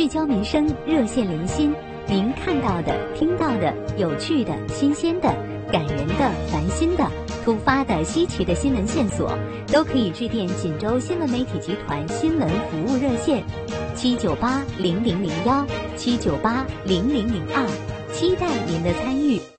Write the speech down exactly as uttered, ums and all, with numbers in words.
焦民生，热线连心，您看到的、听到的、有趣的、新鲜的、感人的、烦心的、突发的、稀奇的新闻线索，都可以致电锦州新闻媒体集团新闻服务热线七九八零零零幺七九八零零零二，期待您的参与。